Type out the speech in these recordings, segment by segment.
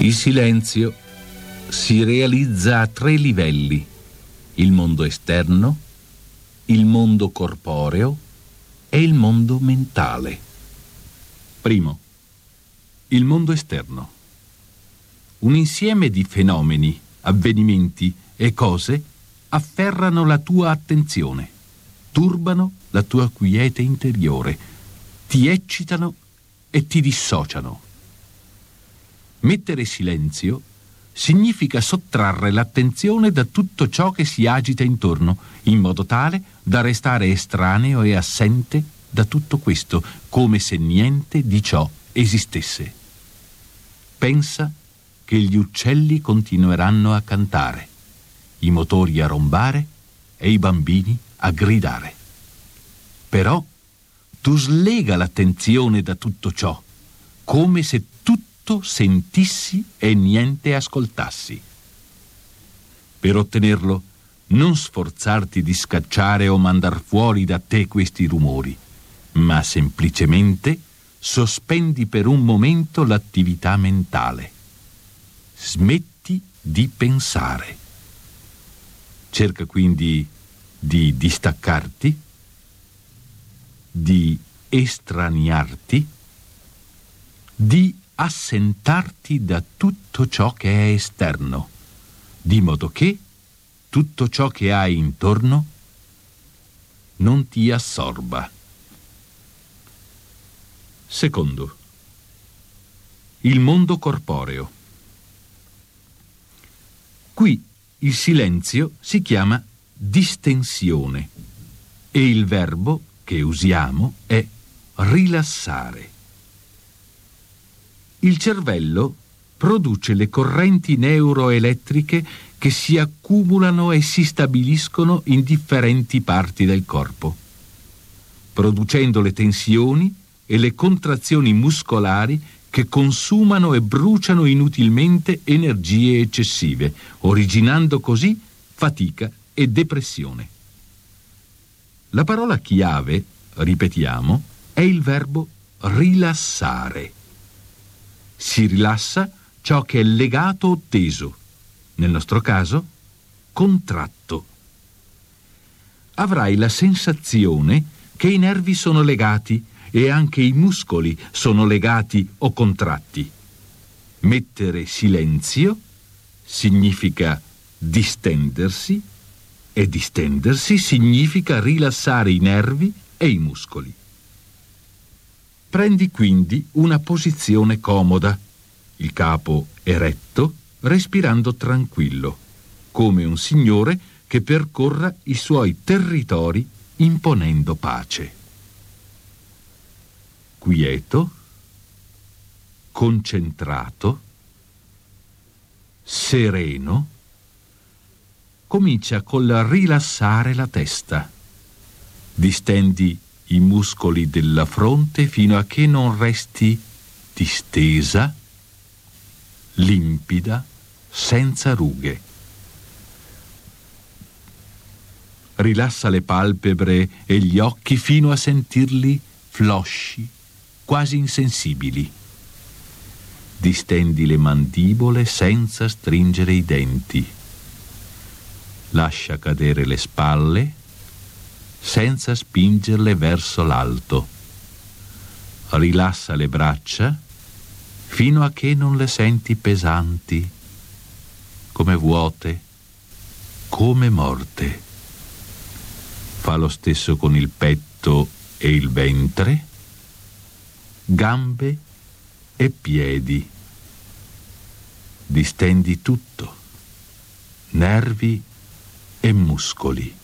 Il silenzio si realizza a 3 livelli: il mondo esterno, il mondo corporeo e il mondo mentale. Primo, il mondo esterno. Un insieme di fenomeni, avvenimenti e cose afferrano la tua attenzione, turbano la tua quiete interiore, ti eccitano e ti dissociano. Mettere silenzio significa sottrarre l'attenzione da tutto ciò che si agita intorno, in modo tale da restare estraneo e assente da tutto questo, come se niente di ciò esistesse. Pensa che gli uccelli continueranno a cantare, i motori a rombare e i bambini a gridare. Però tu slega l'attenzione da tutto ciò, come se tutto sentissi e niente ascoltassi. Per ottenerlo, non sforzarti di scacciare o mandar fuori da te questi rumori, ma semplicemente sospendi per un momento l'attività mentale. Smetti di pensare. Cerca quindi di distaccarti, di estraniarti, di assentarti da tutto ciò che è esterno, di modo che tutto ciò che hai intorno non ti assorba. Secondo, il mondo corporeo. Qui il silenzio si chiama distensione e il verbo che usiamo è rilassare. Il cervello produce le correnti neuroelettriche che si accumulano e si stabiliscono in differenti parti del corpo, producendo le tensioni e le contrazioni muscolari che consumano e bruciano inutilmente energie eccessive, originando così fatica e depressione. La parola chiave, ripetiamo, è il verbo rilassare. Si rilassa ciò che è legato o teso, nel nostro caso, contratto. Avrai la sensazione che i nervi sono legati e anche i muscoli sono legati o contratti. Mettere silenzio significa distendersi e distendersi significa rilassare i nervi e i muscoli. Prendi quindi una posizione comoda, il capo eretto, respirando tranquillo, come un signore che percorra i suoi territori imponendo pace. Quieto, concentrato, sereno, comincia col rilassare la testa. Distendi i muscoli della fronte fino a che non resti distesa, limpida, senza rughe. Rilassa le palpebre e gli occhi fino a sentirli flosci, quasi insensibili. Distendi le mandibole senza stringere i denti. Lascia cadere le spalle senza spingerle verso l'alto. Rilassa le braccia fino a che non le senti pesanti, come vuote, come morte. Fa lo stesso con il petto e il ventre, gambe e piedi. Distendi tutto, nervi e muscoli.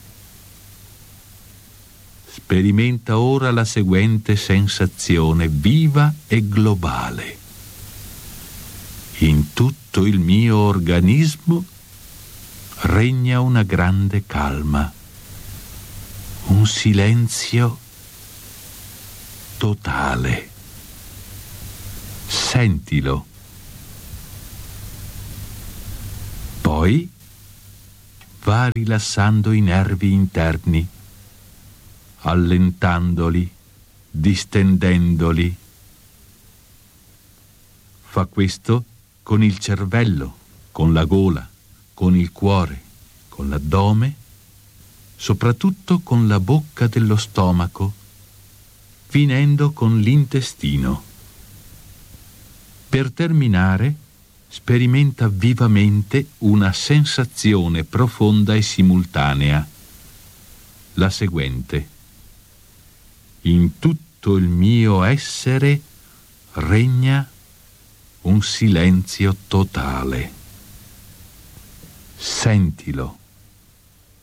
Sperimenta ora la seguente sensazione viva e globale. In tutto il mio organismo regna una grande calma, un silenzio totale. Sentilo. Poi va rilassando i nervi interni, allentandoli, distendendoli. Fa questo con il cervello, con la gola, con il cuore, con l'addome, soprattutto con la bocca dello stomaco, finendo con l'intestino. Per terminare, sperimenta vivamente una sensazione profonda e simultanea, la seguente: in tutto il mio essere regna un silenzio totale. Sentilo.